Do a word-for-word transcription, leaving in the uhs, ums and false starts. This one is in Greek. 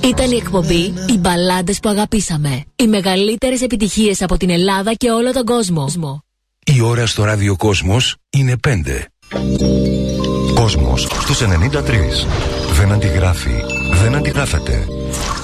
Ήταν η εκπομπή «Οι μπαλάντες που αγαπήσαμε». Οι μεγαλύτερες επιτυχίες από την Ελλάδα και όλο τον κόσμο. Η ώρα στο ράδιο Κόσμος είναι πέντε. Κόσμος στους ενενήντα τρία. Δεν αντιγράφει, δεν αντιγράφεται.